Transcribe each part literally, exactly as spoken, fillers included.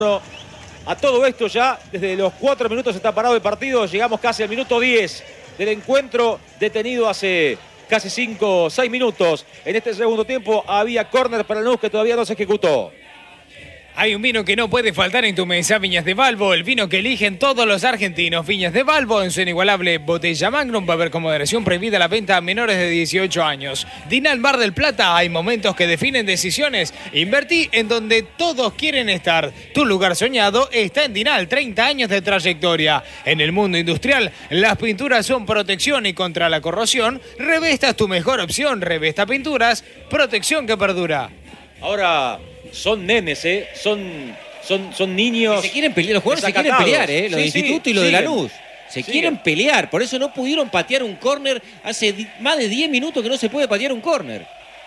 A todo esto ya desde los cuatro minutos está parado el partido. Llegamos casi al minuto diez del encuentro, detenido hace casi cinco o seis minutos. En este segundo tiempo había córner para Lanús que todavía no se ejecutó. Hay un vino que no puede faltar en tu mesa, Viñas de Valvo, el vino que eligen todos los argentinos. Viñas de Valvo en su inigualable botella Magnum, va a haber con moderación prohibida la venta a menores de dieciocho años. Dinal Mar del Plata, hay momentos que definen decisiones. Invertí en donde todos quieren estar. Tu lugar soñado está en Dinal, treinta años de trayectoria. En el mundo industrial, las pinturas son protección y contra la corrosión. Revesta es tu mejor opción, Revesta Pinturas, protección que perdura. Ahora... Son nenes, ¿eh? Son, son, son niños. Que se quieren pelear, los jugadores se quieren pelear, ¿eh? Los sí, de Instituto sí, y los siguen, de Lanús. Se siguen. quieren pelear, por eso no pudieron patear un córner. Hace más de diez minutos que no se puede patear un córner.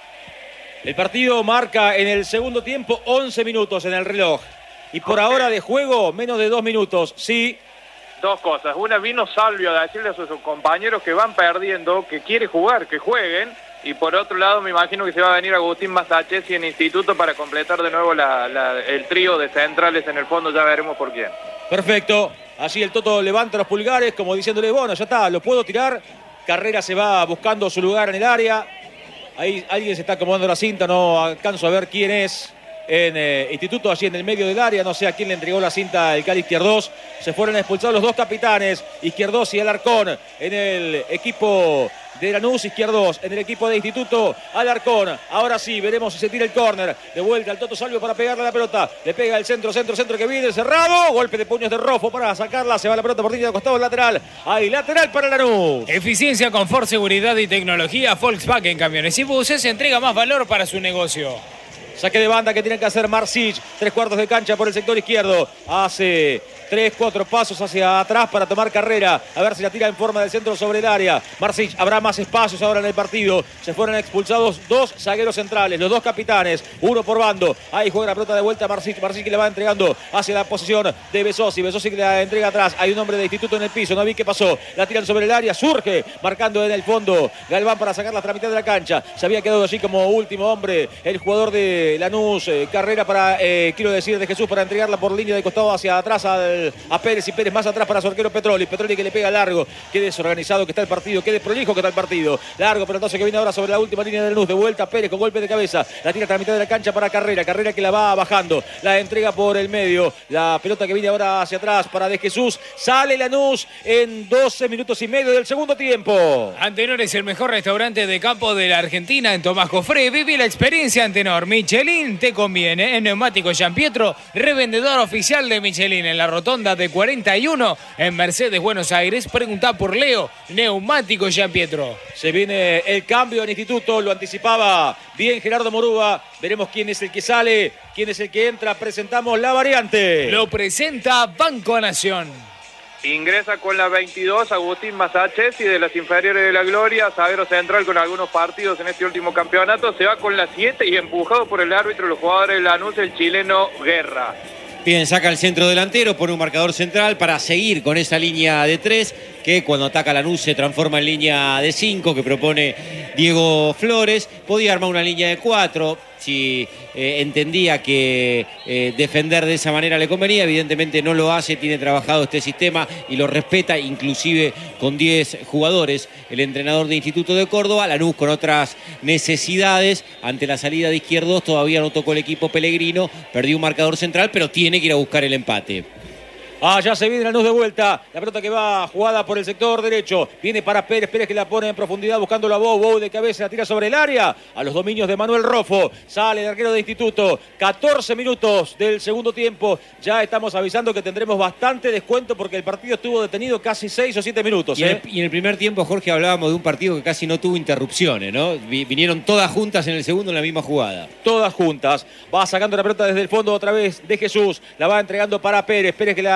El partido marca en el segundo tiempo once minutos en el reloj. Y por okay. ahora de juego, menos de dos minutos. Sí. Dos cosas. Una, vino Salvio a decirle a sus compañeros que van perdiendo, que quiere jugar, que jueguen. Y por otro lado, me imagino que se va a venir Agustín Masachesi en Instituto para completar de nuevo la, la, el trío de centrales en el fondo. Ya veremos por quién. Perfecto. Allí el Toto levanta los pulgares como diciéndole, bueno, ya está, lo puedo tirar. Carrera se va buscando su lugar en el área. Ahí alguien se está acomodando la cinta, no alcanzo a ver quién es. En eh, Instituto, allí en el medio del área, no sé a quién le entregó la cinta el Cali Izquierdos. Se fueron expulsados los dos capitanes, Izquierdos y Alarcón, en el equipo de Lanús. Izquierdos en el equipo de Instituto, Alarcón. Ahora sí, veremos si se tira el córner. De vuelta al Toto Salvio para pegarle a la pelota. Le pega el centro, centro, centro que viene cerrado. Golpe de puños de Rofo para sacarla. Se va la pelota por línea de costado lateral. Ahí, lateral para Lanús. Eficiencia, confort, seguridad y tecnología. Volkswagen Camiones y Buses entrega más valor para su negocio. Saque de banda que tiene que hacer Marsic. Tres cuartos de cancha por el sector izquierdo. Hace tres, cuatro pasos hacia atrás para tomar carrera. A ver si la tira en forma del centro sobre el área. Marsic, habrá más espacios ahora en el partido. Se fueron expulsados dos zagueros centrales, los dos capitanes, uno por bando. Ahí juega la pelota de vuelta Marsic. Marsic que le va entregando hacia la posición de Besosi. Besosi que la entrega atrás. Hay un hombre de Instituto en el piso. No vi qué pasó. La tiran sobre el área. Surge marcando en el fondo Galván para sacarla hasta la mitad de la cancha. Se había quedado allí como último hombre el jugador de Lanús. Eh, carrera para, eh, quiero decir, de Jesús para entregarla por línea de costado hacia atrás al, a Pérez y Pérez más atrás para su arquero Petroli. Petroli que le pega largo. Qué desorganizado que está el partido. Qué desprolijo que está el partido. Largo, pero entonces que viene ahora sobre la última línea de Lanús. De vuelta Pérez con golpe de cabeza. La tira hasta la mitad de la cancha para Carrera. Carrera que la va bajando. La entrega por el medio. La pelota que viene ahora hacia atrás para De Jesús. Sale Lanús en doce minutos y medio del segundo tiempo. Antenor es el mejor restaurante de campo de la Argentina en Tomás Jofré. Viví la experiencia Antenor. Michelin te conviene. En Neumáticos Giampietro, revendedor oficial de Michelin en la rotonda de cuarenta y uno en Mercedes, Buenos Aires. Preguntá por Leo. Neumáticos Giampietro. Se viene el cambio en Instituto. Lo anticipaba bien Gerardo Morúa. Veremos quién es el que sale, quién es el que entra. Presentamos la variante. Lo presenta Banco Nación. Ingresa con la veintidós Agustín Masachesi de las inferiores de la Gloria, zaguero central con algunos partidos en este último campeonato. Se va con la siete y empujado por el árbitro los jugadores de Lanús, el chileno Guerra. Bien, saca el centro delantero, pone un marcador central para seguir con esa línea de tres, que cuando ataca Lanús se transforma en línea de cinco, que propone Diego Flores. Podía armar una línea de cuatro, si eh, entendía que eh, defender de esa manera le convenía. Evidentemente no lo hace, tiene trabajado este sistema y lo respeta, inclusive con diez jugadores. El entrenador de Instituto de Córdoba, Lanús con otras necesidades. Ante la salida de Izquierdos todavía no tocó el equipo Pellegrino, perdió un marcador central, pero tiene que ir a buscar el empate. Ah, ya se viene Lanús de vuelta. La pelota que va jugada por el sector derecho. Viene para Pérez. Pérez que la pone en profundidad buscando a Bou. Bou de cabeza la tira sobre el área. A los dominios de Manuel Rofo. Sale el arquero de Instituto. catorce minutos del segundo tiempo. Ya estamos avisando que tendremos bastante descuento porque el partido estuvo detenido casi seis o siete minutos. Y, ¿eh? en el, y en el primer tiempo, Jorge, hablábamos de un partido que casi no tuvo interrupciones, ¿no? Vinieron todas juntas en el segundo en la misma jugada. Todas juntas. Va sacando la pelota desde el fondo otra vez de Jesús. La va entregando para Pérez. Pérez que la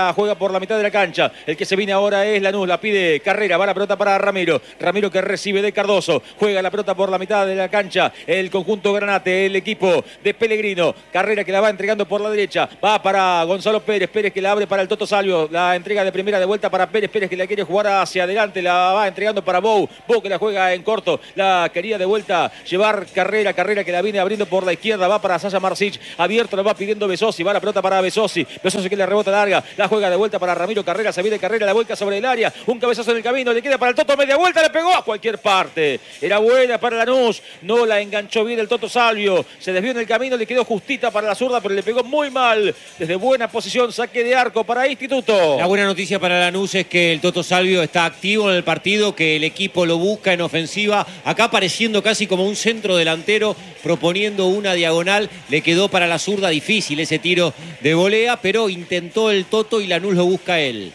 la juega por la mitad de la cancha. El que se viene ahora es Lanús, la pide Carrera, va la pelota para Ramiro. Ramiro que recibe de Cardoso, juega la pelota por la mitad de la cancha. El conjunto Granate, el equipo de Pellegrino. Carrera que la va entregando por la derecha, va para Gonzalo Pérez. Pérez que la abre para el Toto Salvio. La entrega de primera de vuelta para Pérez. Pérez que la quiere jugar hacia adelante, la va entregando para Bou. Bou que la juega en corto, la quería de vuelta llevar Carrera. Carrera que la viene abriendo por la izquierda, va para Sasha Marsic. Abierto la va pidiendo Besosi, va la pelota para Besosi. Besosi que le rebota larga, la juega de vuelta para Ramiro. Carrera, se viene Carrera, la vuelta sobre el área, un cabezazo en el camino, le queda para el Toto, media vuelta, le pegó a cualquier parte. Era buena para Lanús, no la enganchó bien el Toto Salvio, se desvió en el camino, le quedó justita para la zurda, pero le pegó muy mal. Desde buena posición, saque de arco para Instituto. La buena noticia para Lanús es que el Toto Salvio está activo en el partido, que el equipo lo busca en ofensiva, acá apareciendo casi como un centro delantero, proponiendo una diagonal. Le quedó para la zurda difícil ese tiro de volea, pero intentó el Toto y Lanús lo busca él.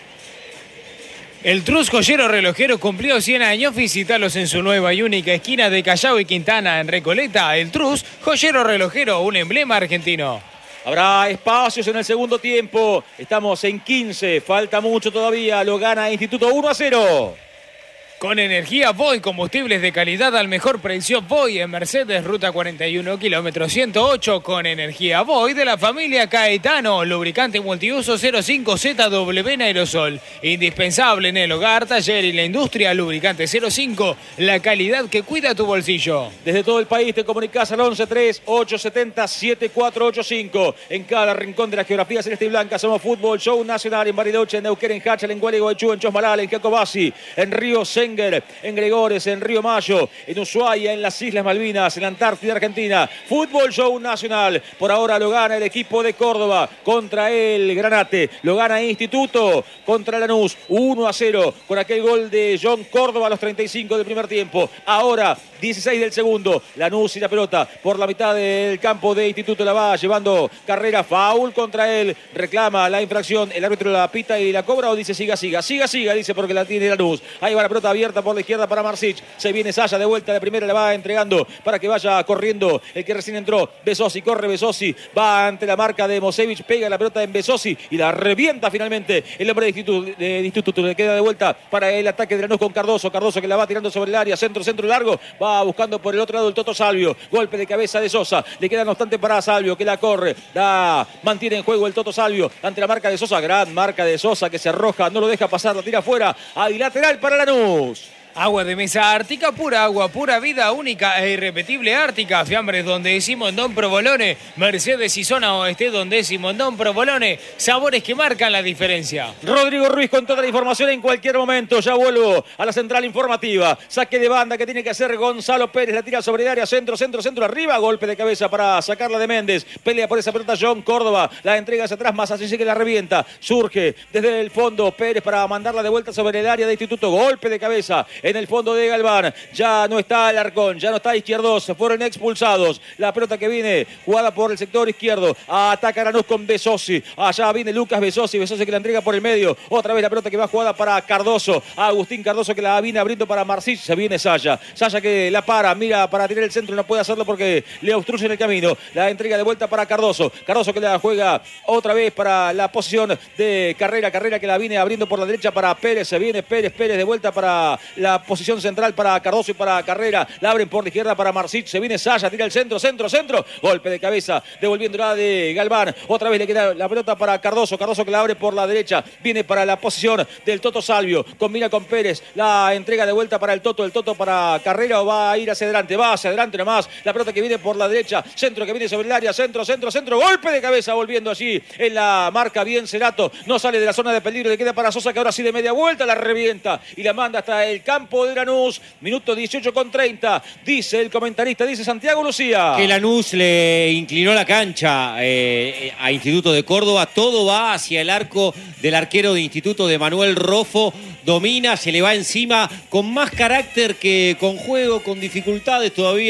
El Trus Joyero Relojero cumplió cien años. Visítalos en su nueva y única esquina de Callao y Quintana en Recoleta. El Trus Joyero Relojero, un emblema argentino. Habrá espacios en el segundo tiempo. Estamos en quince, falta mucho todavía. Lo gana Instituto uno a cero. Con energía Voy, combustibles de calidad al mejor precio. Voy en Mercedes, ruta cuarenta y uno, kilómetro ciento ocho. Con energía Voy de la familia Caetano. Lubricante multiuso cero cinco Z W en aerosol. Indispensable en el hogar, taller y la industria. Lubricante cero cinco, la calidad que cuida tu bolsillo. Desde todo el país te comunicas al once tres ocho siete cero siete cuatro ocho cinco. En cada rincón de la geografía celeste y blanca somos Fútbol Show Nacional. En Bariloche, en Neuquén, en Hachal, en Gualeguaychú, en Chosmalal, en Jacobasi, en Río Sen, en Gregores, en Río Mayo, en Ushuaia, en las Islas Malvinas, en la Antártida Argentina. Fútbol Show Nacional. Por ahora lo gana el equipo de Córdoba contra el Granate. Lo gana Instituto contra Lanús uno a cero con aquel gol de John Córdoba a los treinta y cinco del primer tiempo. Ahora dieciséis del segundo. Lanús y la pelota por la mitad del campo de Instituto. La va llevando Carrera. Foul contra él. Reclama la infracción. El árbitro la pita y la cobra o dice siga, siga. Siga, siga, dice porque la tiene Lanús. Ahí va la pelota abierta por la izquierda para Marsic. Se viene Saya de vuelta de primera, la va entregando para que vaya corriendo el que recién entró. Besosi, corre Besosi, va ante la marca de Mosevich, pega la pelota en Besosi y la revienta finalmente el hombre de Instituto. De Instituto le queda de vuelta para el ataque de Lanús con Cardoso. Cardoso que la va tirando sobre el área, centro, centro largo, va buscando por el otro lado el Toto Salvio. Golpe de cabeza de Sosa, le queda no obstante para Salvio que la corre, da, mantiene en juego el Toto Salvio ante la marca de Sosa. Gran marca de Sosa que se arroja, no lo deja pasar, la tira afuera. Hay lateral para Lanús. Agua de mesa Ártica, pura agua, pura vida, única e irrepetible Ártica. Fiambres donde Simondón Provolone. Mercedes y zona oeste donde Simondón Provolone. Sabores que marcan la diferencia. Rodrigo Ruiz con toda la información en cualquier momento. Ya vuelvo a la central informativa. Saque de banda que tiene que hacer Gonzalo Pérez. La tira sobre el área, centro, centro, centro, arriba. Golpe de cabeza para sacarla de Méndez. Pelea por esa pelota John Córdoba. La entrega hacia atrás, más así que la revienta. Surge desde el fondo Pérez para mandarla de vuelta sobre el área de Instituto. Golpe de cabeza en el fondo de Galván. Ya no está Alarcón, ya no está Izquierdos, fueron expulsados. La pelota que viene jugada por el sector izquierdo. Ataca Lanús con Besosi. Allá viene Lucas Besosi. Besosi que la entrega por el medio. Otra vez la pelota que va jugada para Cardoso. Agustín Cardoso que la viene abriendo para Marsic. Se viene Saya. Saya que la para, mira para tirar el centro. No puede hacerlo porque le obstruyen el camino. La entrega de vuelta para Cardoso. Cardoso que la juega otra vez para la posición de Carrera. Carrera que la viene abriendo por la derecha para Pérez. Se viene Pérez. Pérez de vuelta para la posición central para Cardoso y para Carrera. La abren por la izquierda para Marsic. Se viene Saya. Tira el centro, centro, centro. Golpe de cabeza devolviéndola de Galván. Otra vez le queda la pelota para Cardoso. Cardoso que la abre por la derecha. Viene para la posición del Toto Salvio. Combina con Pérez. La entrega de vuelta para el Toto. El Toto para Carrera o va a ir hacia adelante. Va hacia adelante nomás. La pelota que viene por la derecha. Centro que viene sobre el área. Centro, centro, centro. Golpe de cabeza volviendo allí en la marca. Bien Cerato. No sale de la zona de peligro. Le queda para Sosa que ahora sí de media vuelta la revienta y la manda hasta el campo de Lanús. Minuto dieciocho con treinta. Dice el comentarista, dice Santiago Lucía. Que Lanús le inclinó la cancha eh, a Instituto de Córdoba. Todo va hacia el arco del arquero de Instituto de Manuel Rofo. Domina, se le va encima con más carácter que con juego, con dificultades todavía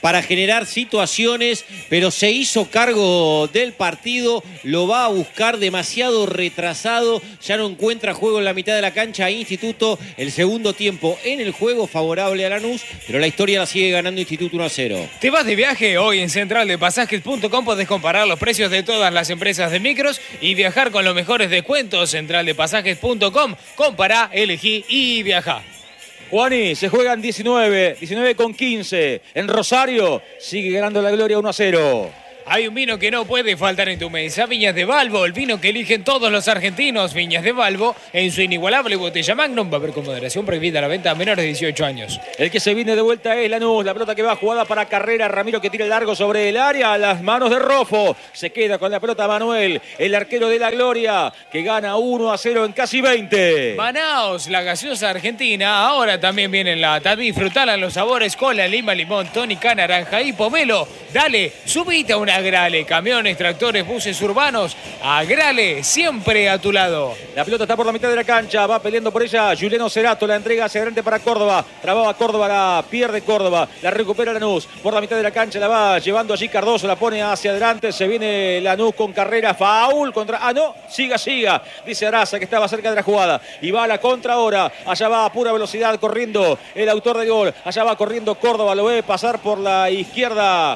para generar situaciones, pero se hizo cargo del partido, lo va a buscar demasiado retrasado, ya no encuentra juego en la mitad de la cancha. Instituto, el segundo tiempo en el juego favorable a Lanús, pero la historia la sigue ganando Instituto uno a cero. ¿Te vas de viaje? Hoy en central de pasajes punto com podés comparar los precios de todas las empresas de micros y viajar con los mejores descuentos. central de pasajes punto com, compará, elegí y viajá. Juani, se juegan diecinueve, diecinueve con quince. En Rosario sigue ganando la Gloria uno a cero. Hay un vino que no puede faltar en tu mesa, Viñas de Valvo, el vino que eligen todos los argentinos. Viñas de Valvo, en su inigualable botella Magnum, va a haber con moderación prohibida la venta a menores de dieciocho años. El que se viene de vuelta es Lanús, la pelota que va jugada para Carrera, Ramiro que tira el largo sobre el área, a las manos de Rofo, se queda con la pelota Manuel, el arquero de la Gloria, que gana uno a cero en casi veinte. Manaos, la gaseosa argentina, ahora también viene en lata, disfrutala en los sabores cola, lima, limón, tónica, naranja y pomelo. Dale, subite a una Agrale, camiones, tractores, buses urbanos, Agrale, siempre a tu lado. La pelota está por la mitad de la cancha, va peleando por ella Juliano Cerato, la entrega hacia adelante para Córdoba, trababa Córdoba, la pierde Córdoba, la recupera Lanús, por la mitad de la cancha la va llevando allí Cardoso, la pone hacia adelante, se viene Lanús con Carrera, faul contra, ah no, siga, siga, dice Araza que estaba cerca de la jugada, y va a la contra ahora, allá va a pura velocidad corriendo el autor del gol, allá va corriendo Córdoba, lo ve pasar por la izquierda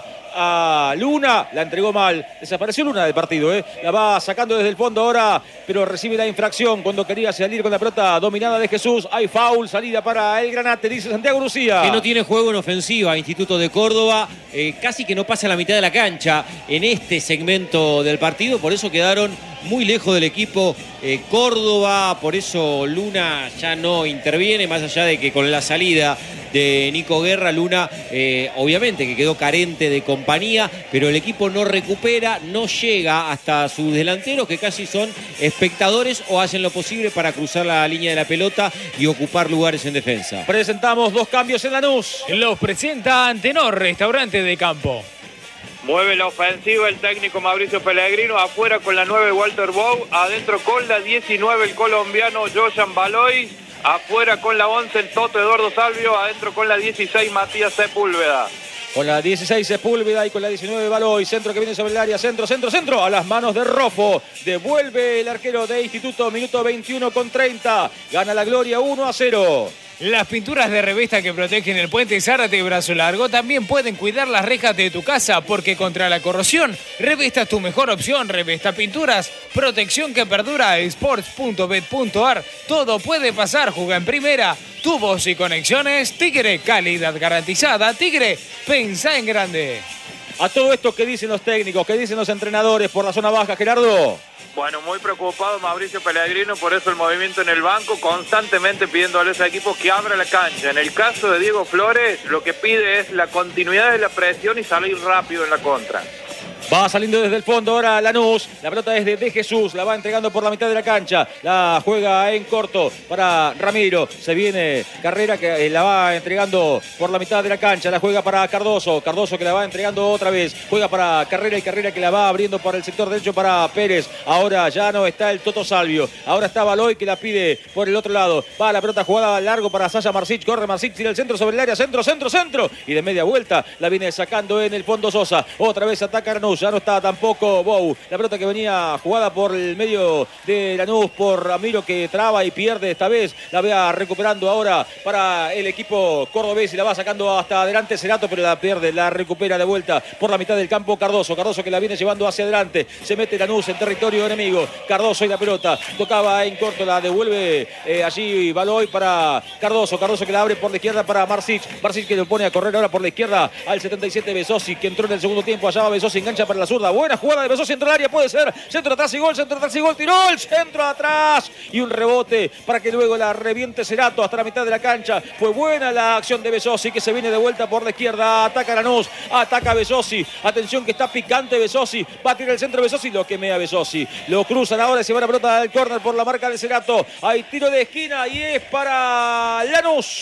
a Luna, la entregó mal, desapareció Luna del partido, ¿eh? La va sacando desde el fondo ahora, pero recibe la infracción cuando quería salir con la pelota dominada de Jesús. Hay foul, salida para el Granate, dice Santiago Lucía. Que no tiene juego en ofensiva, Instituto de Córdoba, eh, casi que no pasa la mitad de la cancha en este segmento del partido, por eso quedaron muy lejos del equipo eh, Córdoba, por eso Luna ya no interviene, más allá de que con la salida de Nico Guerra, Luna eh, obviamente que quedó carente de compañía, pero el equipo no recupera, no llega hasta sus delanteros, que casi son espectadores o hacen lo posible para cruzar la línea de la pelota y ocupar lugares en defensa. Presentamos dos cambios en Lanús. Los presenta Antenor, restaurante de campo. Mueve la ofensiva el técnico Mauricio Pellegrino, afuera con la nueve Walter Bow, adentro con la diecinueve el colombiano Joyan Baloy, afuera con la once el Toto Eduardo Salvio, adentro con la dieciséis Matías Sepúlveda. Con la dieciséis Sepúlveda y con la diecinueve Baloy, centro que viene sobre el área, centro, centro, centro, a las manos de Rofo, devuelve el arquero de Instituto, minuto veintiuno con treinta, gana la Gloria uno a cero. Las pinturas de Revesta que protegen el puente Zárate y Brazo Largo también pueden cuidar las rejas de tu casa, porque contra la corrosión, Revesta es tu mejor opción. Revesta Pinturas, protección que perdura. Sports punto bet punto ar, todo puede pasar, juega en primera. Tubos y conexiones, Tigre, calidad garantizada. Tigre, pensá en grande. A todo esto, ¿qué dicen los técnicos? ¿Qué dicen los entrenadores por la zona baja, Gerardo? Bueno, muy preocupado Mauricio Pellegrino, por eso el movimiento en el banco, constantemente pidiendo a los equipos que abra la cancha. En el caso de Diego Flores, lo que pide es la continuidad de la presión y salir rápido en la contra. Va saliendo desde el fondo ahora Lanús. La pelota es de, de Jesús. La va entregando por la mitad de la cancha. La juega en corto para Ramiro. Se viene Carrera que la va entregando por la mitad de la cancha. La juega para Cardoso. Cardoso que la va entregando otra vez. Juega para Carrera y Carrera que la va abriendo por el sector derecho para Pérez. Ahora ya no está el Toto Salvio. Ahora está Baloy que la pide por el otro lado. Va la pelota jugada largo para Sasha Marsic. Corre Marsic, tira el centro sobre el área. Centro, centro, centro. Y de media vuelta la viene sacando en el fondo Sosa. Otra vez ataca Lanús. Ya no está tampoco Bou. La pelota que venía jugada por el medio de Lanús por Ramiro que traba y pierde esta vez. La vea recuperando ahora para el equipo cordobés y la va sacando hasta adelante Cerato, pero la pierde, la recupera de vuelta por la mitad del campo Cardoso. Cardoso que la viene llevando hacia adelante. Se mete Lanús en territorio enemigo. Cardoso y la pelota. Tocaba en corto, la devuelve eh, allí Baloy para Cardoso. Cardoso que la abre por la izquierda para Marsic. Marsic que lo pone a correr ahora por la izquierda al setenta y siete Besosi, que entró en el segundo tiempo. Allá va Besosi, engancha para la zurda. Buena jugada de Besosi entre el área, puede ser. Centro atrás y gol, centro atrás y gol. Tiró el centro atrás y un rebote para que luego la reviente Cerato hasta la mitad de la cancha. Fue buena la acción de Besosi que se viene de vuelta por la izquierda. Ataca Lanús, ataca Besosi. Atención que está picante Besosi. Va a tirar el centro Besosi, lo quemea Besosi. Lo cruzan ahora y se va la pelota del córner por la marca de Cerato. Hay tiro de esquina y es para Lanús.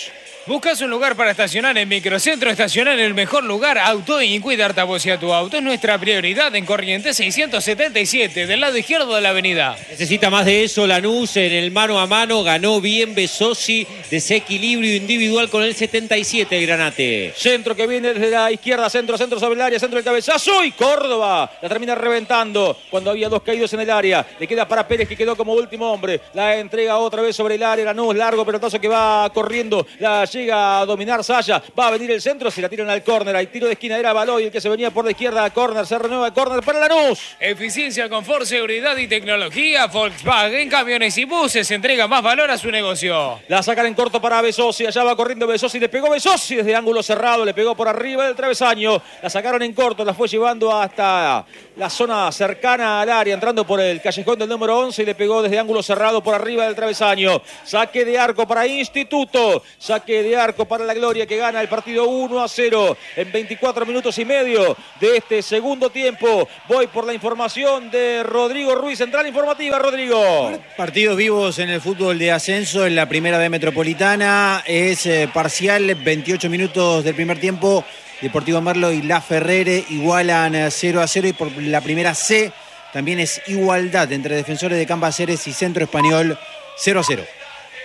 ¿Buscas un lugar para estacionar en Microcentro? Estacionar en el mejor lugar. Autoin, cuidar tu voz y a tu auto es nuestra prioridad en Corrientes seiscientos setenta y siete, del lado izquierdo de la avenida. Necesita más de eso Lanús en el mano a mano. Ganó bien Besosi. Desequilibrio individual con el setenta y siete el Granate. Centro que viene desde la izquierda, centro, centro sobre el área, centro del cabezazo y Córdoba la termina reventando cuando había dos caídos en el área. Le queda para Pérez que quedó como último hombre. La entrega otra vez sobre el área. Lanús, largo pelotazo que va corriendo. La llega a dominar Saya, va a venir el centro, se la tiran al córner, hay tiro de esquina, era Baloy el que se venía por la izquierda, córner, se renueva el córner para Lanús. Eficiencia, confort, seguridad y tecnología. Volkswagen Camiones y Buses entrega más valor a su negocio. La sacan en corto para Besosi, allá va corriendo Besosi, le pegó Besosi desde ángulo cerrado, le pegó por arriba del travesaño, la sacaron en corto, la fue llevando hasta la zona cercana al área, entrando por el callejón del número once y le pegó desde ángulo cerrado por arriba del travesaño. Saque de arco para Instituto, saque de arco para la Gloria que gana el partido uno a cero en veinticuatro minutos y medio de este segundo tiempo. Voy por la información de Rodrigo Ruiz, central informativa. Rodrigo. Partidos vivos en el fútbol de ascenso en la primera B Metropolitana. Es eh, parcial, veintiocho minutos del primer tiempo. Deportivo Merlo y La Ferrere igualan cero a cero y por la primera C también es igualdad entre Defensores de Cambaceres y Centro Español cero a cero.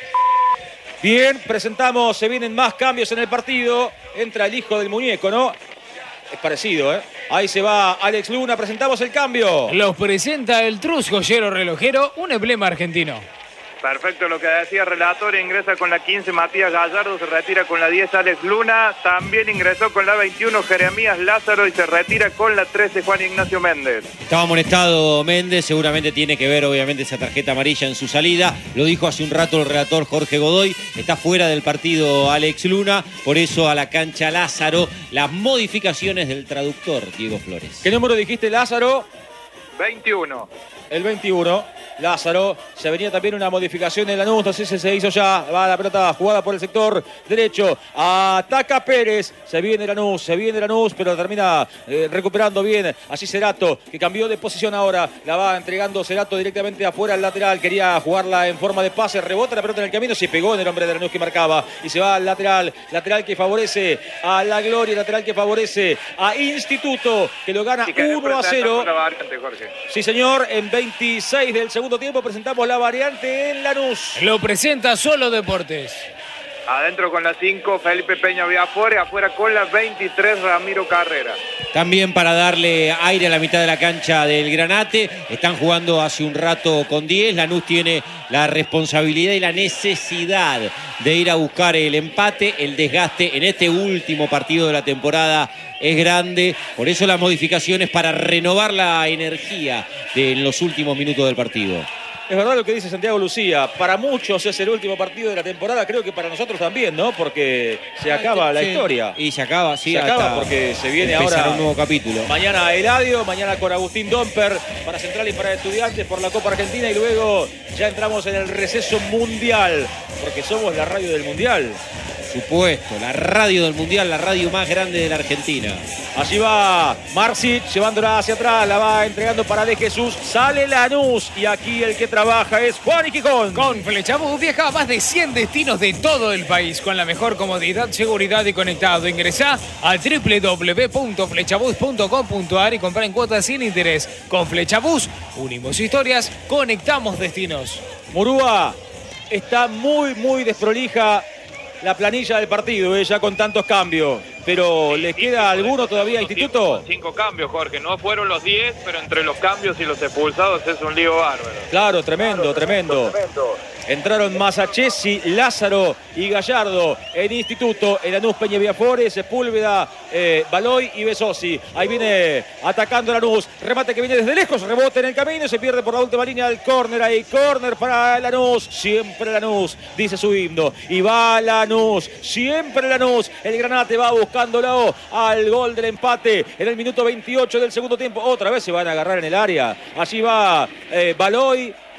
Bien, presentamos, se vienen más cambios en el partido. Entra el hijo del muñeco, ¿no? Es parecido, ¿eh? Ahí se va Alex Luna, presentamos el cambio. Los presenta el Trus Joyero Relojero, un emblema argentino. Perfecto lo que decía el relator, ingresa con la quince Matías Gallardo, se retira con la diez Alex Luna, también ingresó con la veintiuno Jeremías Lázaro y se retira con la trece Juan Ignacio Méndez. Estaba amonestado Méndez, seguramente tiene que ver obviamente esa tarjeta amarilla en su salida, lo dijo hace un rato el relator Jorge Godoy, está fuera del partido Alex Luna, por eso a la cancha Lázaro, las modificaciones del traductor Diego Flores. ¿Qué número dijiste, Lázaro? veintiuno. El veintiuno, Lázaro. Se venía también una modificación en Lanús, no sé si se hizo ya. Va la pelota jugada por el sector derecho. Ataca Pérez. Se viene Lanús, se viene Lanús, pero termina eh, recuperando bien. Así Cerato, que cambió de posición ahora. La va entregando Cerato directamente afuera al lateral. Quería jugarla en forma de pase. Rebota la pelota en el camino. Se pegó en el hombre de Lanús que marcaba. Y se va al lateral. Lateral que favorece a la Gloria. Lateral que favorece a Instituto, que lo gana uno a cero. Sí, señor. En veintiséis del segundo tiempo presentamos la variante en Lanús. Lo presenta Solo Deportes. Adentro con la cinco Felipe Peña Viafore, afuera con la veintitrés Ramiro Carrera. También para darle aire a la mitad de la cancha del Granate, están jugando hace un rato con diez, Lanús tiene la responsabilidad y la necesidad de ir a buscar el empate, el desgaste en este último partido de la temporada es grande, por eso las modificaciones para renovar la energía de en los últimos minutos del partido. Es verdad lo que dice Santiago Lucía, para muchos es el último partido de la temporada, creo que para nosotros también, ¿no? Porque se acaba la sí. historia. Y se acaba, sí. Se acaba porque se viene ahora un nuevo capítulo. Mañana Eladio, mañana con Agustín Domper para Central y para Estudiantes por la Copa Argentina y luego ya entramos en el receso mundial, porque somos la radio del mundial. Supuesto, la radio del mundial, la radio más grande de la Argentina. Allí va Marcic, llevándola hacia atrás, la va entregando para De Jesús, sale Lanús y aquí el que trabaja es Juan Iquicón. Con Flechabús viaja a más de cien destinos de todo el país con la mejor comodidad, seguridad y conectado. Ingresá a doble u doble u doble u punto flechabús punto com punto a r y comprar en cuotas sin interés. Con Flechabús, unimos historias, conectamos destinos. Murúa está muy, muy desprolija la planilla del partido, eh, ya con tantos cambios. Pero ¿le queda alguno todavía a Instituto? Cinco, cinco cambios, Jorge. No fueron los diez, pero entre los cambios y los expulsados es un lío bárbaro. Claro, tremendo, claro, tremendo. tremendo. Entraron Masachesi, Lázaro y Gallardo en Instituto. En Lanús, Peña Viafore, Sepúlveda, eh, Baloy y Besosi. Ahí viene atacando Lanús. Remate que viene desde lejos, rebote en el camino. Se pierde por la última línea del córner. Ahí, córner para Lanús. Siempre Lanús, dice su himno. Y va Lanús, siempre Lanús. El Granate va buscándolo al gol del empate en el minuto veintiocho del segundo tiempo. Otra vez se van a agarrar en el área. Allí va eh, Baloy.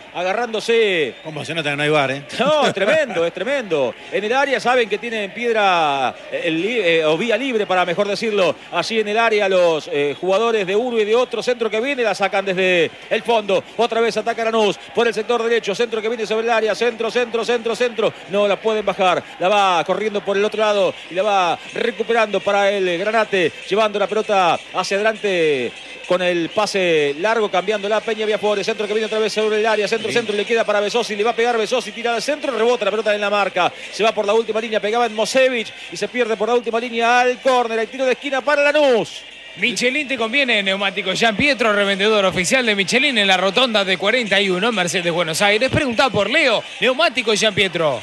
agarrándose. ¿Cómo se nota que no hay bar, eh? No, es tremendo, es tremendo. En el área saben que tienen piedra el, eh, o vía libre, para mejor decirlo. Allí en el área los eh, jugadores de uno y de otro. Centro que viene, la sacan desde el fondo. Otra vez ataca Lanús por el sector derecho. Centro que viene sobre el área. Centro, centro, centro, centro. No la pueden bajar. La va corriendo por el otro lado y la va recuperando para el Granate. Llevando la pelota hacia adelante con el pase largo, cambiando la Peña Viafore. Centro que viene otra vez sobre el área. Centro, centro, le queda para Besosi. Le va a pegar Besosi, tira al centro, rebota la pelota en la marca. Se va por la última línea, pegaba en Mosevich y se pierde por la última línea al córner. El tiro de esquina para Lanús. Michelin te conviene, neumático Gian Pietro, revendedor oficial de Michelin en la rotonda de cuarenta y uno, Mercedes, Buenos Aires. Preguntá por Leo, neumático Gian Pietro.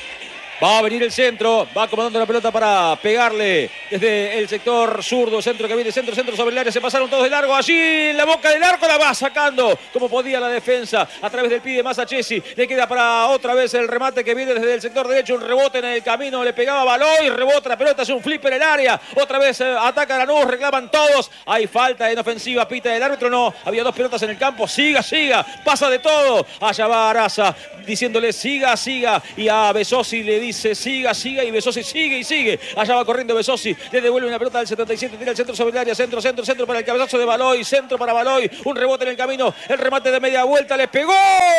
Va a venir el centro, va acomodando la pelota para pegarle desde el sector zurdo. Centro que viene, centro, centro sobre el área. Se pasaron todos de largo. Allí en la boca del arco la va sacando como podía la defensa a través del pie de Masachesi. Le queda para otra vez el remate que viene desde el sector derecho. Un rebote en el camino, le pegaba Baloy, rebota la pelota, es un flip en el área. Otra vez eh, ataca Lanús, reclaman todos. Hay falta en ofensiva, pita el árbitro. No, había dos pelotas en el campo. Siga, siga, pasa de todo. Allá va Araza diciéndole siga, siga. Y a Besosi le dice siga, siga, y Besosi sigue y sigue. Allá va corriendo Besosi, le devuelve una pelota del setenta y siete, tira el centro sobre el área, centro, centro, centro para el cabezazo de Baloy, centro para Baloy, un rebote en el camino, el remate de media vuelta, le pegó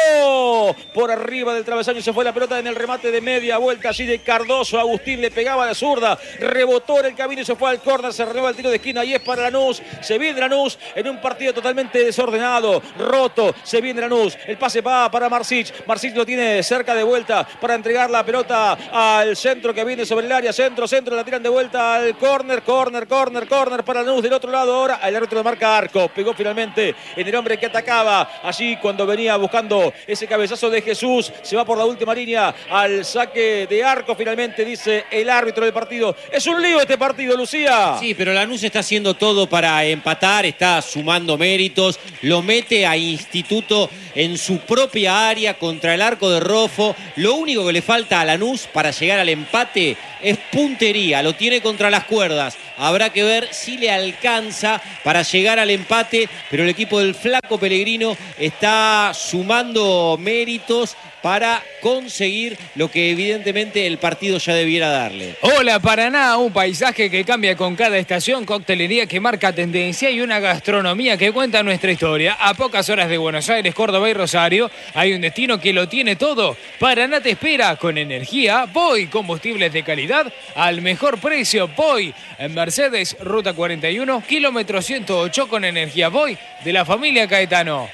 por arriba del travesaño, se fue la pelota en el remate de media vuelta, allí de Cardoso. Agustín le pegaba a la zurda, rebotó en el camino y se fue al córner, se renueva el tiro de esquina y es para Lanús. Se viene Lanús en un partido totalmente desordenado, roto, se viene Lanús, el pase va para Marsic, Marsic lo tiene cerca de vuelta para entregar la pelota al centro que viene sobre el área, centro, centro, la tiran de vuelta al córner, córner, córner, córner para Lanús. Del otro lado ahora el árbitro de marca arco, pegó finalmente en el hombre que atacaba allí cuando venía buscando ese cabezazo de Jesús. Se va por la última línea al saque de arco finalmente, dice el árbitro del partido. Es un lío este partido, Lucía. Sí, pero Lanús está haciendo todo para empatar, está sumando méritos, lo mete a Instituto en su propia área contra el arco de Rofo. Lo único que le falta a Lanús para llegar al empate es puntería, lo tiene contra las cuerdas. Habrá que ver si le alcanza para llegar al empate, pero el equipo del Flaco Pellegrino está sumando méritos para conseguir lo que evidentemente el partido ya debiera darle. Hola Paraná, un paisaje que cambia con cada estación, coctelería que marca tendencia y una gastronomía que cuenta nuestra historia. A pocas horas de Buenos Aires, Córdoba y Rosario, hay un destino que lo tiene todo. Paraná te espera con energía, Voy, combustibles de calidad al mejor precio. Voy en Mercedes, ruta cuarenta y uno, kilómetro ciento ocho con energía Voy de la familia Caetano.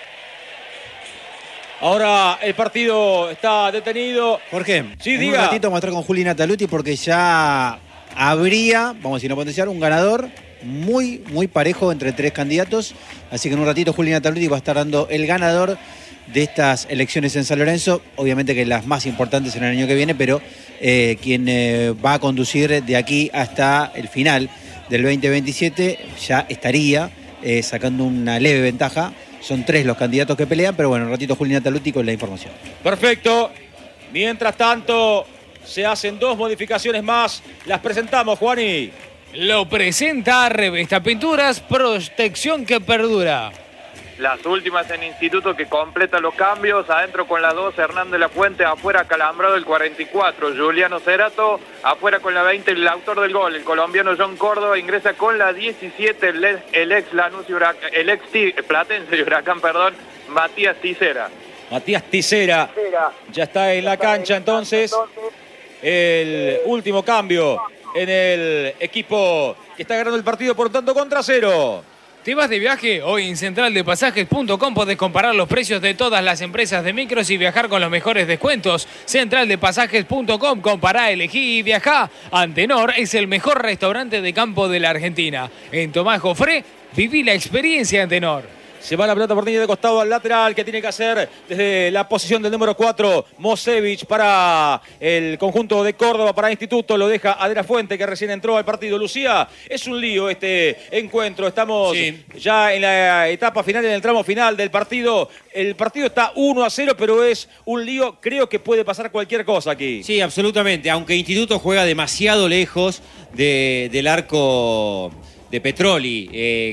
Ahora el partido está detenido. Jorge, sí, en diga. un ratito vamos a estar con Juli Nataluti porque ya habría, vamos a decir, no potenciar, un ganador muy, muy parejo entre tres candidatos. Así que en un ratito Juli Nataluti va a estar dando el ganador de estas elecciones en San Lorenzo. Obviamente que las más importantes en el año que viene, pero eh, quien eh, va a conducir de aquí hasta el final del veinte veintisiete ya estaría eh, sacando una leve ventaja. Son tres los candidatos que pelean, pero bueno, un ratito Juli Nataluti con la información. Perfecto. Mientras tanto, se hacen dos modificaciones más. Las presentamos, Juani. Lo presenta Revesta Pinturas, protección que perdura. Las últimas en Instituto que completa los cambios. Adentro con la dos, Hernán de la Fuente. Afuera Calambrado el cuarenta y cuatro, Juliano Cerato. Afuera con la veinte, el autor del gol, el colombiano John Córdoba. Ingresa con la diecisiete, el, el ex Lanús y Huracán, el ex Platense y Huracán, perdón, Matías Ticera. Matías Ticera ya está en la cancha entonces. El último cambio en el equipo que está ganando el partido, por tanto, contra cero. ¿Te vas de viaje? Hoy en central de pasajes punto com podés comparar los precios de todas las empresas de micros y viajar con los mejores descuentos. central de pasajes punto com, compará, elegí y viajá. Antenor es el mejor restaurante de campo de la Argentina. En Tomás Jofré, viví la experiencia Antenor. Se va la pelota por línea de costado al lateral, que tiene que hacer desde la posición del número cuatro, Mosevich para el conjunto de Córdoba, para Instituto. Lo deja a De la Fuente, que recién entró al partido. Lucía, es un lío este encuentro. Estamos sí. ya en la etapa final, en el tramo final del partido. El partido está uno a cero, pero es un lío. Creo que puede pasar cualquier cosa aquí. Sí, absolutamente. Aunque Instituto juega demasiado lejos de, del arco de Petroli. Eh,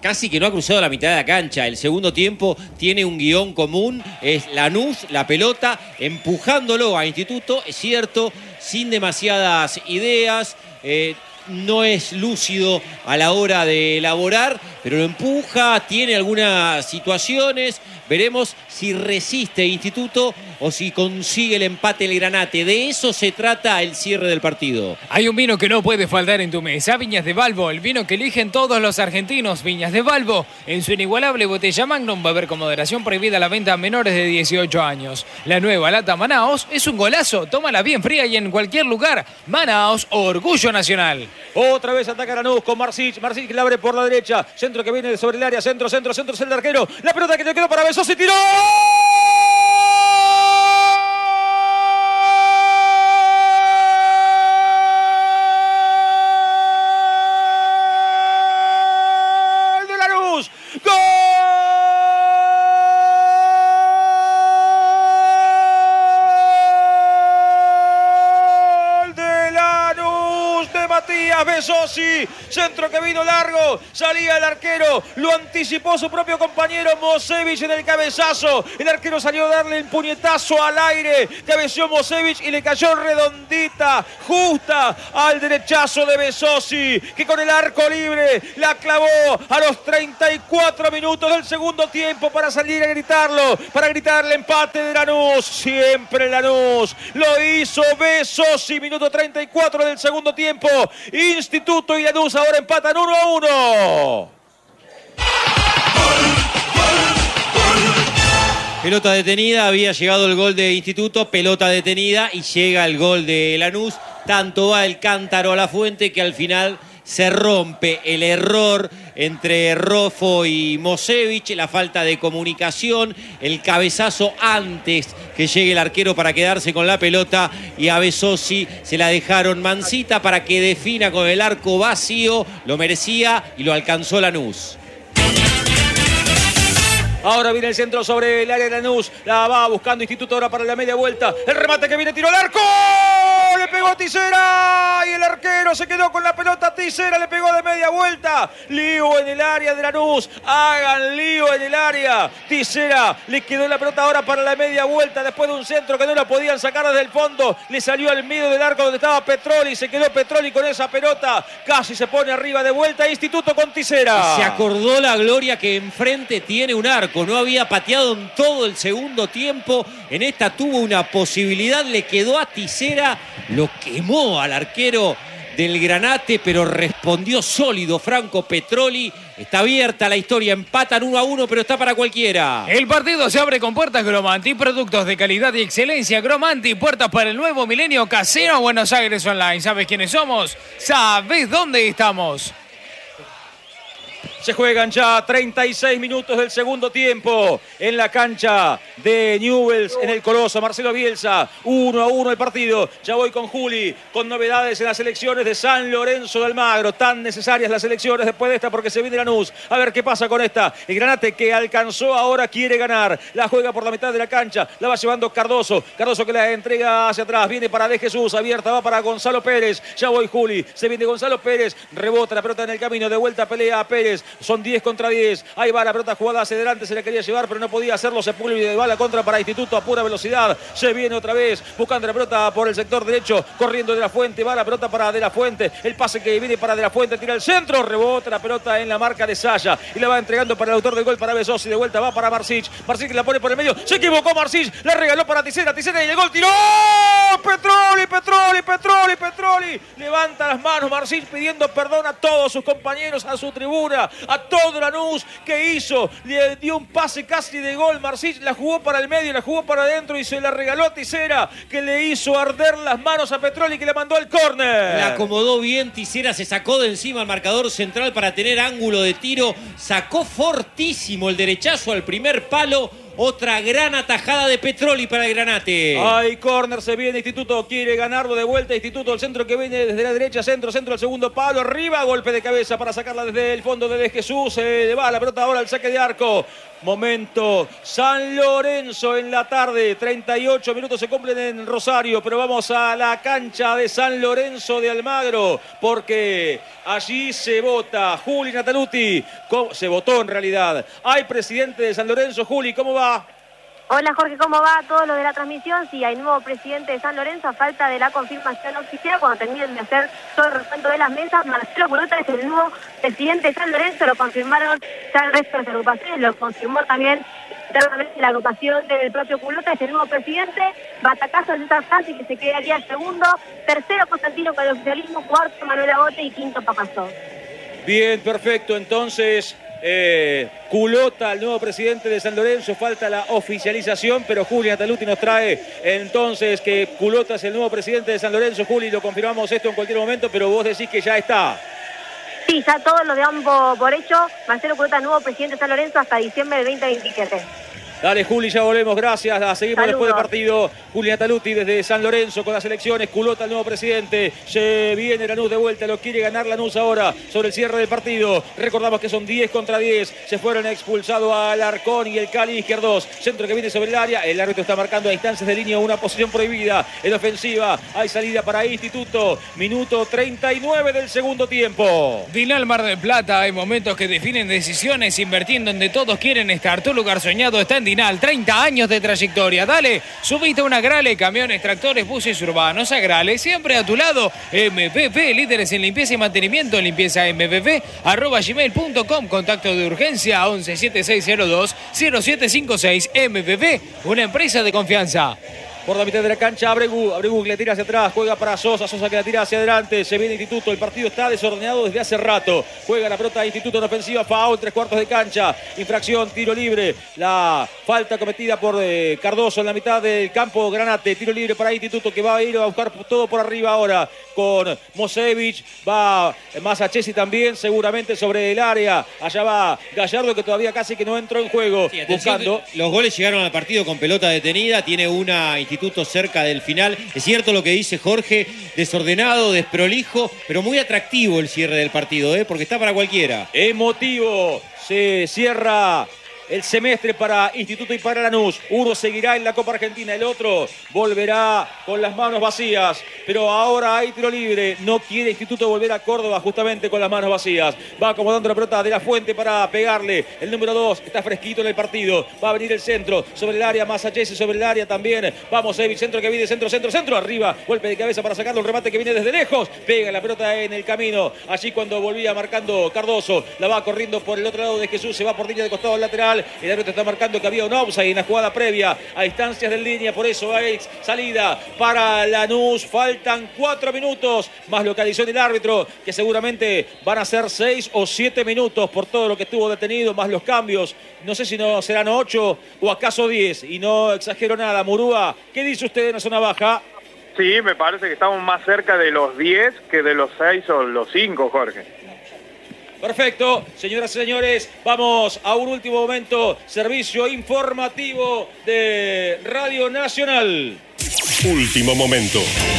casi que no ha cruzado la mitad de la cancha. El segundo tiempo tiene un guión común, es Lanús, la pelota, empujándolo a Instituto, es cierto, sin demasiadas ideas, eh, no es lúcido a la hora de elaborar, pero lo empuja, tiene algunas situaciones. Veremos si resiste Instituto o si consigue el empate el Granate. De eso se trata el cierre del partido. Hay un vino que no puede faltar en tu mesa, Viñas de Balbo, el vino que eligen todos los argentinos. Viñas de Balbo, en su inigualable botella Magnum, va a haber con moderación prohibida la venta a menores de dieciocho años. La nueva lata Manaos es un golazo, tómala bien fría y en cualquier lugar. Manaos, orgullo nacional. Otra vez ataca Lanús con Marsic. Marsic que la abre por la derecha. Centro que viene sobre el área. Centro, centro, centro. Es el arquero. La pelota que le quedó para Besos y tiró. ¡Gol de Lanús! ¡Gol! Matías Besosi, centro que vino largo, salía el arquero, lo anticipó su propio compañero Mosevich en el cabezazo, el arquero salió a darle el puñetazo al aire, cabeció Mosevich y le cayó redondita, justa al derechazo de Besosi, que con el arco libre la clavó a los treinta y cuatro minutos del segundo tiempo para salir a gritarlo, para gritar el empate de Lanús, siempre Lanús, lo hizo Besosi, minuto treinta y cuatro del segundo tiempo. Instituto y Lanús ahora empatan uno a uno. Pelota detenida, había llegado el gol de Instituto, pelota detenida y llega el gol de Lanús. Tanto va el cántaro a la fuente que al final se rompe el error entre Rofo y Mosevich, la falta de comunicación, el cabezazo antes que llegue el arquero para quedarse con la pelota, y a Besosi se la dejaron mansita para que defina con el arco vacío, lo merecía y lo alcanzó Lanús. Ahora viene el centro sobre el área de Lanús. La va buscando Instituto ahora para la media vuelta. El remate que viene, tiro al arco. Le pegó Tisera. Y el arquero se quedó con la pelota. Tisera le pegó de media vuelta. Lío en el área de Lanús. Hagan lío en el área. Tisera le quedó la pelota ahora para la media vuelta. Después de un centro que no la podían sacar desde el fondo. Le salió al medio del arco donde estaba Petroli. Se quedó Petroli con esa pelota. Casi se pone arriba de vuelta. Instituto con Tisera. Se acordó la Gloria que enfrente tiene un arco. No había pateado en todo el segundo tiempo. En esta tuvo una posibilidad. Le quedó a Tisera. Lo quemó al arquero del Granate, pero respondió sólido Franco Petroli. Está abierta la historia. Empatan uno a uno, pero está para cualquiera. El partido se abre con puertas Gromanti. Productos de calidad y excelencia. Gromanti. Puertas para el nuevo milenio. Casino Buenos Aires Online. ¿Sabes quiénes somos? ¿Sabes dónde estamos? Se juegan ya treinta y seis minutos del segundo tiempo en la cancha de Newell's en el Coloso. Marcelo Bielsa, uno a uno el partido. Ya voy con Juli, con novedades en las elecciones de San Lorenzo de Almagro. Tan necesarias las elecciones después de esta porque se viene Lanús. A ver qué pasa con esta. El Granate que alcanzó ahora quiere ganar. La juega por la mitad de la cancha. La va llevando Cardoso. Cardoso que la entrega hacia atrás. Viene para De Jesús. Abierta va para Gonzalo Pérez. Ya voy Juli. Se viene Gonzalo Pérez. Rebota la pelota en el camino. De vuelta pelea a Pérez. Son diez contra diez. Ahí va la pelota jugada hacia adelante. Se la quería llevar, pero no podía hacerlo. Sepúlveda va la contra para Instituto a pura velocidad. Se viene otra vez buscando la pelota por el sector derecho. Corriendo De la Fuente. Va la pelota para De la Fuente. El pase que viene para De la Fuente. Tira el centro. Rebota la pelota en la marca de Saya. Y la va entregando para el autor del gol, para Besosi. De vuelta va para Marsic. Marsic que la pone por el medio. Se equivocó Marsic. La regaló para Tisera. Tisera y el gol. Tiró. Petroli, Petroli, Petroli, Petroli. Levanta las manos Marsic pidiendo perdón a todos sus compañeros, a su tribuna, a todos. Lanús que hizo, le dio un pase casi de gol. Marsic la jugó para el medio, la jugó para adentro y se la regaló a Tisera, que le hizo arder las manos a Petroli, que le mandó al córner. La acomodó bien Tisera, se sacó de encima al marcador central para tener ángulo de tiro, sacó fortísimo el derechazo al primer palo. Otra gran atajada de Petroli para el Granate. Ay, córner, se viene Instituto, quiere ganarlo de vuelta. Instituto, el centro que viene desde la derecha, centro, centro, el segundo palo, arriba, golpe de cabeza para sacarla desde el fondo de De Jesús. Se le va la pelota ahora al saque de arco momento. San Lorenzo en la tarde, treinta y ocho minutos se cumplen en Rosario, pero vamos a la cancha de San Lorenzo de Almagro, porque allí se vota. Juli Nataluti, se votó en realidad. Hay presidente de San Lorenzo. Juli, ¿cómo va? Hola Jorge, ¿cómo va todo lo de la transmisión? Sí, hay nuevo presidente de San Lorenzo a falta de la confirmación oficial. Cuando terminen de hacer todo el recuento de las mesas, Marcelo Culota es el nuevo presidente de San Lorenzo. Lo confirmaron ya el resto de las agrupaciones, lo confirmó también internamente la agrupación del propio Culota. Es el nuevo presidente. Batacazo César Franci, que se quedaría segundo. Tercero Constantino con el oficialismo. Cuarto Manuel Agote y quinto Papazó. Bien, perfecto. Entonces... Eh, Culota, el nuevo presidente de San Lorenzo, falta la oficialización, pero Juli Nataluti nos trae entonces que Culota es el nuevo presidente de San Lorenzo. Juli, lo confirmamos esto en cualquier momento, pero vos decís que ya está. Sí, ya todos lo damos por hecho. Marcelo Culota, nuevo presidente de San Lorenzo hasta diciembre del veinte veintisiete. Dale, Juli, ya volvemos, gracias. La seguimos Saludos. Después del partido. Juli Nataluti desde San Lorenzo con las elecciones. Culota, el nuevo presidente. Se viene Lanús de vuelta, lo quiere ganar Lanús ahora sobre el cierre del partido. Recordamos que son diez contra diez. Se fueron expulsados a Alarcón y el Cali Izquierdos. Centro que viene sobre el área. El árbitro está marcando a instancias de línea una posición prohibida. En ofensiva hay salida para Instituto. Minuto treinta y nueve del segundo tiempo. Dinal Mar del Plata, hay momentos que definen decisiones invirtiendo en donde todos quieren estar. Tu lugar soñado está en Dinal. treinta años de trayectoria. Dale, subite a una Agrale, camiones, tractores, buses urbanos. Agrale, siempre a tu lado. M P P, líderes en limpieza y mantenimiento. Limpieza M P P, arroba gmail punto com. Contacto de urgencia once setenta y seis cero dos cero siete cinco seis. M P P, una empresa de confianza. Por la mitad de la cancha, Abregu, Abregu que le tira hacia atrás, juega para Sosa, Sosa que la tira hacia adelante, se viene Instituto, el partido está desordenado desde hace rato, juega la pelota de Instituto en ofensiva, foul, tres cuartos de cancha, infracción, tiro libre, la falta cometida por eh, Cardoso en la mitad del campo, Granate, tiro libre para Instituto que va a ir a buscar todo por arriba ahora con Mosevich, va Masachesi también seguramente sobre el área, allá va Gallardo que todavía casi que no entró en juego, sí, buscando. Los goles llegaron al partido con pelota detenida, tiene una Instituto cerca del final. Es cierto lo que dice Jorge, desordenado, desprolijo, pero muy atractivo el cierre del partido, ¿eh? Porque está para cualquiera. Emotivo, se cierra el semestre para Instituto y para Lanús. Uno seguirá en la Copa Argentina, el otro volverá con las manos vacías. Pero ahora hay tiro libre. No quiere Instituto volver a Córdoba justamente con las manos vacías. Va acomodando la pelota de la Fuente para pegarle. El número dos está fresquito en el partido. Va a venir el centro sobre el área. Masachesi sobre el área también. Vamos, Evi, centro que viene, centro, centro, centro. Arriba, golpe de cabeza para sacarlo. Un remate que viene desde lejos. Pega la pelota en el camino. Allí cuando volvía marcando Cardoso. La va corriendo por el otro lado de Jesús. Se va por línea de costado lateral. El árbitro está marcando que había un offside en la jugada previa a instancias de línea, por eso hay salida para Lanús. Faltan cuatro minutos, más localizó el árbitro, que seguramente van a ser seis o siete minutos por todo lo que estuvo detenido, más los cambios. No sé si no serán ocho o acaso diez, y no exagero nada. Murúa, ¿qué dice usted en la zona baja? Sí, me parece que estamos más cerca de los diez que de los seis o los cinco, Jorge. Perfecto, señoras y señores, vamos a un último momento, servicio informativo de Radio Nacional. Último momento.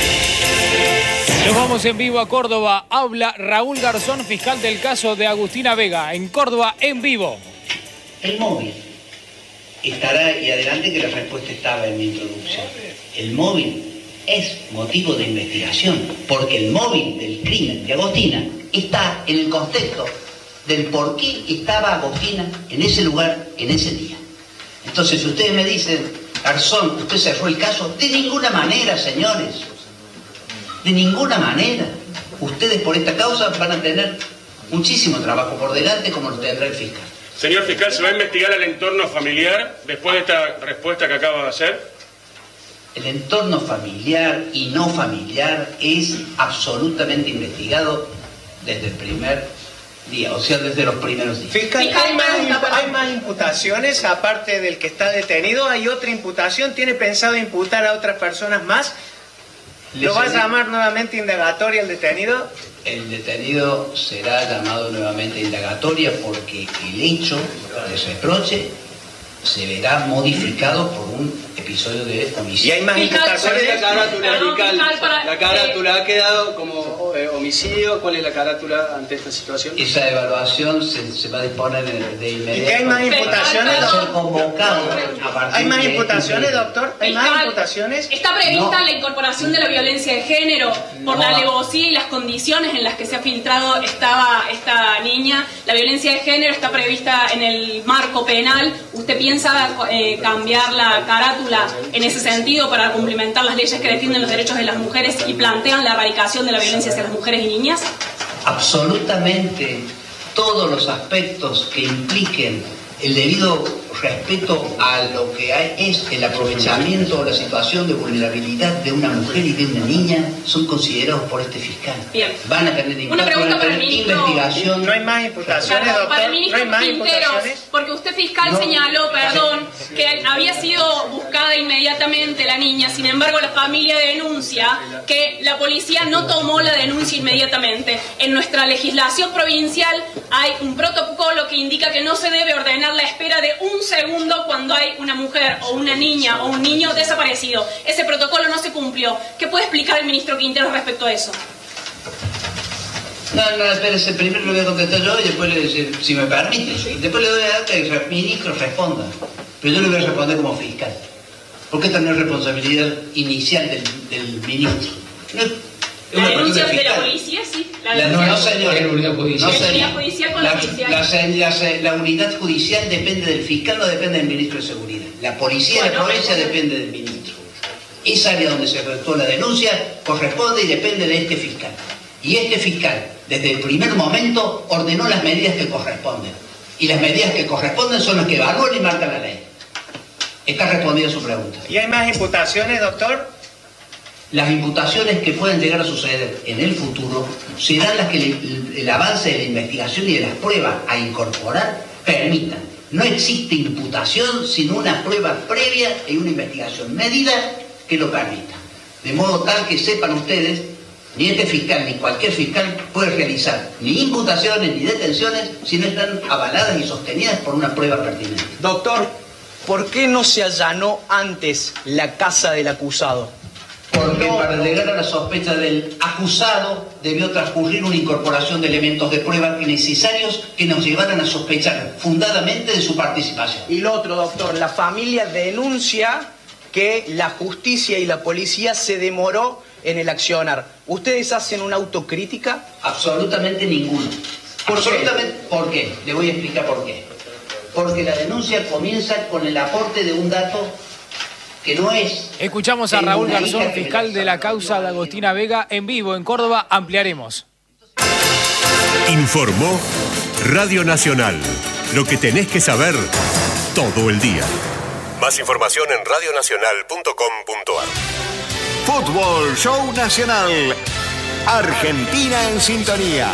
Nos vamos en vivo a Córdoba, habla Raúl Garzón, fiscal del caso de Agustina Vega, en Córdoba en vivo. El móvil estará, y adelante que la respuesta estaba en mi introducción, el móvil es motivo de investigación, porque el móvil del crimen de Agostina está en el contexto del por qué estaba Agostina en ese lugar, en ese día. Entonces, si ustedes me dicen, Garzón, usted cerró el caso, de ninguna manera, señores, de ninguna manera. Ustedes por esta causa van a tener muchísimo trabajo por delante, como lo tendrá el fiscal. Señor fiscal, ¿se va a investigar el entorno familiar después de esta respuesta que acaba de hacer? El entorno familiar y no familiar es absolutamente investigado desde el primer día, o sea, desde los primeros días. Fiscal, ¿hay más, hay más imputaciones aparte del que está detenido? ¿Hay otra imputación? ¿Tiene pensado imputar a otras personas más? ¿Lo va a llamar nuevamente indagatoria el detenido? El detenido será llamado nuevamente indagatoria porque el hecho de reproche se verá modificado por un episodio de homicidio. Y hay más imputaciones. ¿Cuál es la carátula, Perdón, fiscal? fiscal, para- La carátula ha quedado como eh, homicidio. ¿Cuál es la carátula ante esta situación? Esa evaluación se, se va a disponer de, de inmediato. ¿Y que hay más imputaciones, Va a ser doctor? convocado a partir ¿Hay más de imputaciones, este- doctor? ¿Hay más Fiscal, imputaciones? ¿Está prevista No. la incorporación de la violencia de género por No. la alevosía y las condiciones en las que se ha filtrado estaba esta niña? La violencia de género está prevista en el marco penal. ¿Usted piensa eh, cambiar la carátula en ese sentido para cumplimentar las leyes que defienden los derechos de las mujeres y plantean la erradicación de la violencia hacia las mujeres y niñas? Absolutamente todos los aspectos que impliquen el debido respeto a lo que hay, es el aprovechamiento o la situación de vulnerabilidad de una mujer y de una niña son considerados por este fiscal. Bien. Van a tener en Una cuenta, pregunta van a para el tener ministro. investigación. ¿No hay más imputaciones, Claro, doctor? para el ¿No ministro hay más Quinteros, imputaciones? porque usted fiscal No. señaló, perdón, que había sido buscada inmediatamente la niña, sin embargo la familia denuncia que la policía no tomó la denuncia inmediatamente. En nuestra legislación provincial hay un protocolo que indica que no se debe ordenar la espera de un segundo cuando hay una mujer o una niña o un niño desaparecido. Ese protocolo no se cumplió. ¿Qué puede explicar el ministro Quinteros respecto a eso? No, no, espérese, primero le voy a contestar yo y después le decir, si me permite. Después le doy a dar que el ministro responda. Pero yo le voy a responder como fiscal. Porque esta no es responsabilidad inicial del, del ministro. No es, es La una denuncia cuestión de la fiscal. policía, sí. La La, no, denuncia. no, señor. La unidad judicial. No, La señor. unidad judicial con la policía. La, la- la- la unidad judicial depende del fiscal, no depende del ministro de Seguridad. La policía de la Bueno, provincia pero- depende del ministro. Esa área donde se redactó la denuncia corresponde y depende de este fiscal. Y este fiscal, desde el primer momento, ordenó las medidas que corresponden. Y las medidas que corresponden son las que evalúan y marcan la ley. Está respondida su pregunta. ¿Y hay más imputaciones, doctor? Las imputaciones que pueden llegar a suceder en el futuro serán las que el, el avance de la investigación y de las pruebas a incorporar permitan. No existe imputación sino una prueba previa y una investigación medida que lo permita. De modo tal que sepan ustedes, ni este fiscal ni cualquier fiscal puede realizar ni imputaciones ni detenciones si no están avaladas y sostenidas por una prueba pertinente. Doctor, ¿por qué no se allanó antes la casa del acusado? Porque para llegar a la sospecha del acusado debió transcurrir una incorporación de elementos de prueba necesarios que nos llevaran a sospechar fundadamente de su participación. Y lo otro, doctor, la familia denuncia que la justicia y la policía se demoró en el accionar. ¿Ustedes hacen una autocrítica? Absolutamente ninguno. ¿Por Absolutamente. ¿Por qué? Le voy a explicar por qué. Porque la denuncia comienza con el aporte de un dato que no es... Escuchamos a Tengo Raúl una Garzón, hija que me fiscal la de la saca causa de Agostina Vega, en vivo en Córdoba. Ampliaremos. Informó Radio Nacional. Lo que tenés que saber todo el día. Más información en radio nacional punto com punto a r. Fútbol Show Nacional. Argentina en sintonía.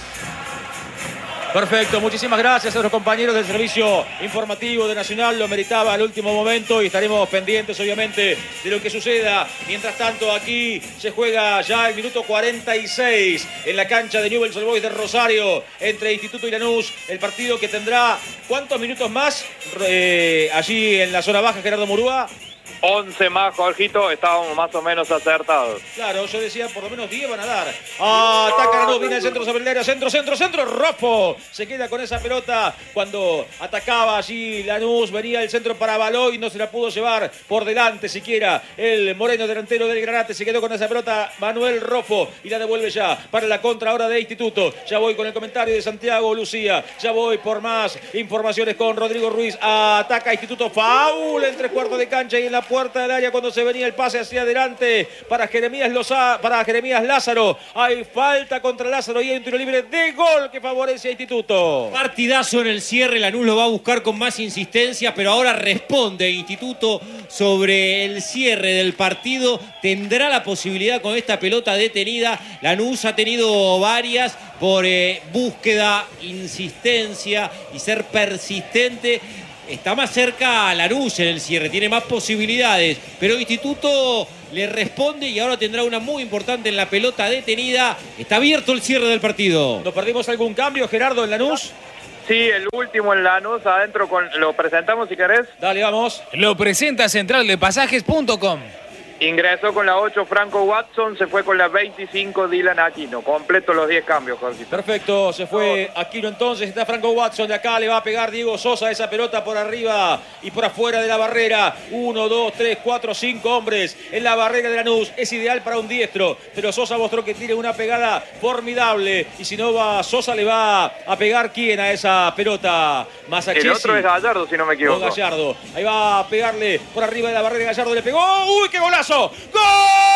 Perfecto, muchísimas gracias a los compañeros del servicio informativo de Nacional, lo meritaba al último momento y estaremos pendientes obviamente de lo que suceda. Mientras tanto aquí se juega ya el minuto cuarenta y seis en la cancha de Newell's Old Boys de Rosario entre Instituto y Lanús, el partido que tendrá ¿cuántos minutos más eh, allí en la zona baja, Gerardo Murúa? once más, Jorgito, estábamos más o menos acertados. Claro, yo decía por lo menos diez van a dar. Ah, ataca Lanús, viene el centro sobre el área, centro, centro, centro, Rofo. Se queda con esa pelota cuando atacaba allí Lanús, venía el centro para Baloy, no se la pudo llevar por delante siquiera el moreno delantero del Granate, se quedó con esa pelota Manuel Rofo y la devuelve ya para la contra ahora de Instituto. Ya voy con el comentario de Santiago Lucía, ya voy por más informaciones con Rodrigo Ruiz. Ataca Instituto, faul en tres cuartos de cancha y en la puerta del área cuando se venía el pase hacia adelante para Jeremías Loza, para Jeremías Lázaro. Hay falta contra Lázaro y hay un tiro libre de gol que favorece a Instituto. Partidazo en el cierre, Lanús lo va a buscar con más insistencia, pero ahora responde Instituto sobre el cierre del partido. Tendrá la posibilidad con esta pelota detenida. Lanús ha tenido varias por eh, búsqueda, insistencia y ser persistente. Está más cerca a Lanús en el cierre, tiene más posibilidades, pero Instituto le responde y ahora tendrá una muy importante en la pelota detenida. Está abierto el cierre del partido. ¿Nos perdimos algún cambio, Gerardo, en Lanús? Sí, el último en Lanús, adentro con, lo presentamos si querés. Dale, vamos. Lo presenta central de pasajes punto com. Ingresó con la ocho Franco Watson, se fue con la veinticinco Dylan Aquino. Completo los diez cambios, Jorge. Perfecto, se fue Aquino entonces, está Franco Watson, de acá le va a pegar Diego Sosa esa pelota por arriba y por afuera de la barrera. Uno, dos, tres, cuatro, cinco hombres en la barrera de Lanús. Es ideal para un diestro, pero Sosa mostró que tiene una pegada formidable. Y si no va Sosa, le va a pegar ¿quién a esa pelota? Masachesi. El otro es Gallardo, si no me equivoco. No, Gallardo. Ahí va a pegarle por arriba de la barrera, Gallardo le pegó. ¡Uy, qué golazo! ¡Gol!